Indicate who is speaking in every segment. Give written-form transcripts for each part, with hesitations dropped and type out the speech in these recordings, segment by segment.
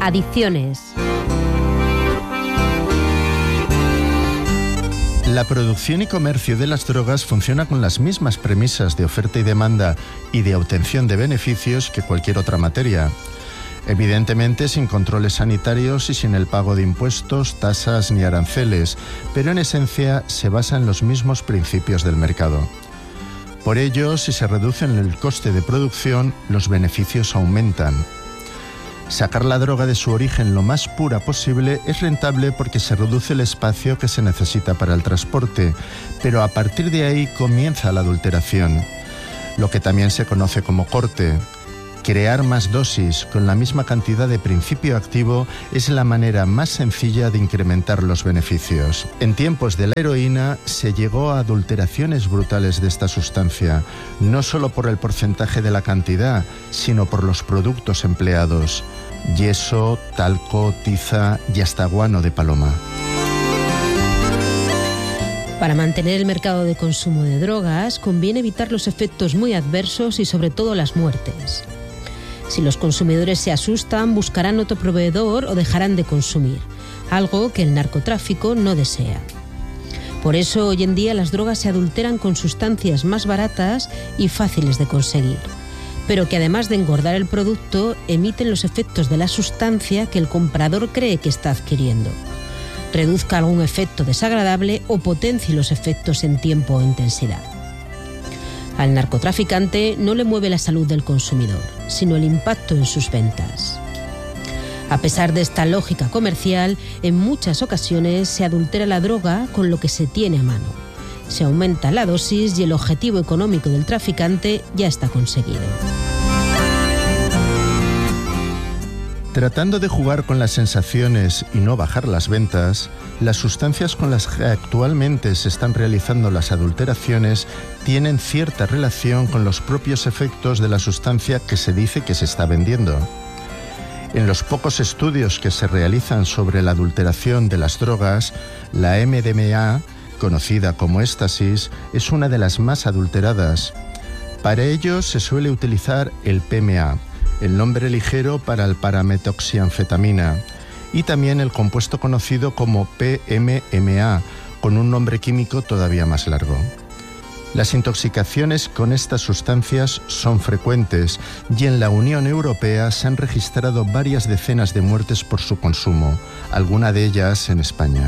Speaker 1: Adicciones.
Speaker 2: La producción y comercio de las drogas funciona con las mismas premisas de oferta y demanda y de obtención de beneficios que cualquier otra materia. Evidentemente sin controles sanitarios y sin el pago de impuestos, tasas ni aranceles, pero en esencia se basa en los mismos principios del mercado. Por ello, si se reducen el coste de producción, los beneficios aumentan. Sacar la droga de su origen lo más pura posible es rentable porque se reduce el espacio que se necesita para el transporte, pero a partir de ahí comienza la adulteración, lo que también se conoce como corte. Crear más dosis con la misma cantidad de principio activo es la manera más sencilla de incrementar los beneficios. En tiempos de la heroína se llegó a adulteraciones brutales de esta sustancia, no solo por el porcentaje de la cantidad, sino por los productos empleados: yeso, talco, tiza y hasta guano de paloma.
Speaker 1: Para mantener el mercado de consumo de drogas, conviene evitar los efectos muy adversos y sobre todo las muertes. Si los consumidores se asustan, buscarán otro proveedor o dejarán de consumir, algo que el narcotráfico no desea. Por eso, hoy en día las drogas se adulteran con sustancias más baratas y fáciles de conseguir, pero que además de engordar el producto, emiten los efectos de la sustancia que el comprador cree que está adquiriendo, reduzca algún efecto desagradable o potencie los efectos en tiempo o intensidad. Al narcotraficante no le mueve la salud del consumidor, sino el impacto en sus ventas. A pesar de esta lógica comercial, en muchas ocasiones se adultera la droga con lo que se tiene a mano. Se aumenta la dosis y el objetivo económico del traficante ya está conseguido.
Speaker 2: Tratando de jugar con las sensaciones y no bajar las ventas, las sustancias con las que actualmente se están realizando las adulteraciones tienen cierta relación con los propios efectos de la sustancia que se dice que se está vendiendo. En los pocos estudios que se realizan sobre la adulteración de las drogas, la MDMA, conocida como éxtasis, es una de las más adulteradas. Para ello se suele utilizar el PMA, el nombre ligero para el parametoxianfetamina, y también el compuesto conocido como PMMA, con un nombre químico todavía más largo. Las intoxicaciones con estas sustancias son frecuentes y en la Unión Europea se han registrado varias decenas de muertes por su consumo, alguna de ellas en España.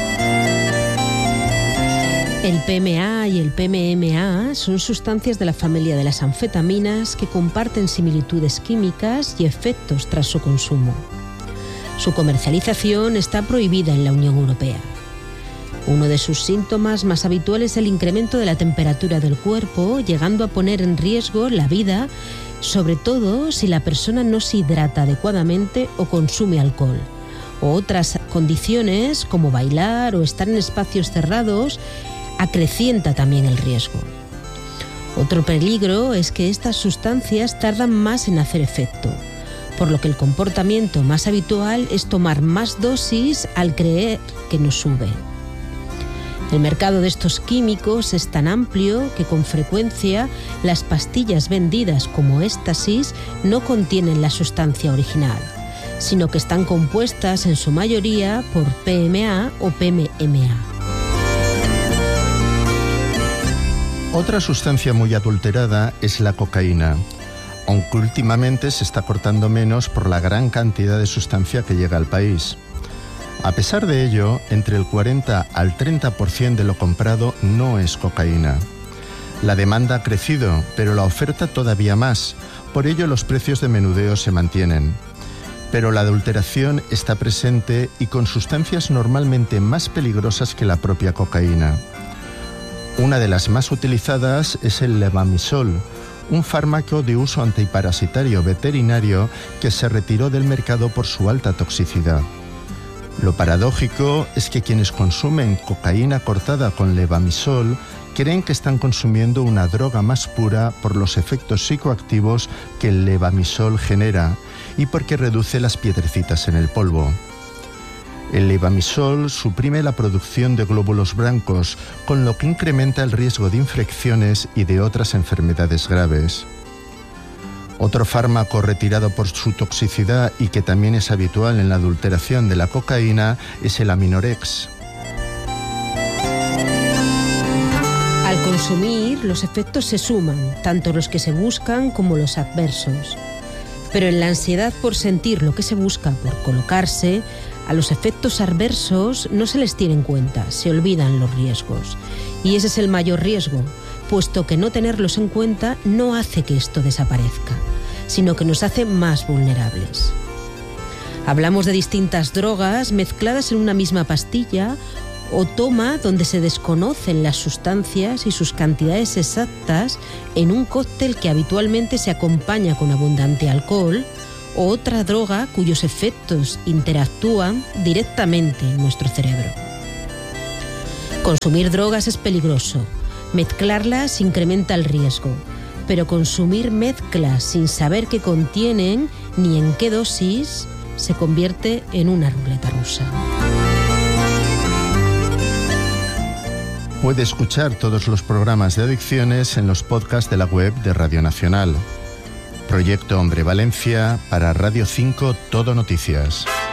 Speaker 1: El PMA y el PMMA son sustancias de la familia de las anfetaminas que comparten similitudes químicas y efectos tras su consumo. Su comercialización está prohibida en la Unión Europea. Uno de sus síntomas más habituales es el incremento de la temperatura del cuerpo, llegando a poner en riesgo la vida, sobre todo si la persona no se hidrata adecuadamente o consume alcohol, o otras condiciones como bailar o estar en espacios cerrados acrecienta también el riesgo. Otro peligro es que estas sustancias tardan más en hacer efecto, por lo que el comportamiento más habitual es tomar más dosis al creer que no sube. El mercado de estos químicos es tan amplio que con frecuencia las pastillas vendidas como éxtasis no contienen la sustancia original, sino que están compuestas en su mayoría por PMA o PMMA.
Speaker 2: Otra sustancia muy adulterada es la cocaína, aunque últimamente se está cortando menos por la gran cantidad de sustancia que llega al país. A pesar de ello, entre el 40 al 30% de lo comprado no es cocaína. La demanda ha crecido, pero la oferta todavía más, por ello los precios de menudeo se mantienen. Pero la adulteración está presente y con sustancias normalmente más peligrosas que la propia cocaína. Una de las más utilizadas es el levamisol, un fármaco de uso antiparasitario veterinario que se retiró del mercado por su alta toxicidad. Lo paradójico es que quienes consumen cocaína cortada con levamisol creen que están consumiendo una droga más pura por los efectos psicoactivos que el levamisol genera y porque reduce las piedrecitas en el polvo. El levamisol suprime la producción de glóbulos blancos, con lo que incrementa el riesgo de infecciones y de otras enfermedades graves. Otro fármaco retirado por su toxicidad y que también es habitual en la adulteración de la cocaína es el Aminorex.
Speaker 1: Al consumir, los efectos se suman, tanto los que se buscan como los adversos. Pero en la ansiedad por sentir lo que se busca, por colocarse, a los efectos adversos no se les tiene en cuenta, se olvidan los riesgos. Y ese es el mayor riesgo, puesto que no tenerlos en cuenta no hace que esto desaparezca, sino que nos hace más vulnerables. Hablamos de distintas drogas mezcladas en una misma pastilla o toma donde se desconocen las sustancias y sus cantidades exactas en un cóctel que habitualmente se acompaña con abundante alcohol, o otra droga cuyos efectos interactúan directamente en nuestro cerebro. Consumir drogas es peligroso, mezclarlas incrementa el riesgo, pero consumir mezclas sin saber qué contienen ni en qué dosis se convierte en una ruleta rusa.
Speaker 2: Puede escuchar todos los programas de adicciones en los podcasts de la web de Radio Nacional. Proyecto Hombre Valencia para Radio 5 Todo Noticias.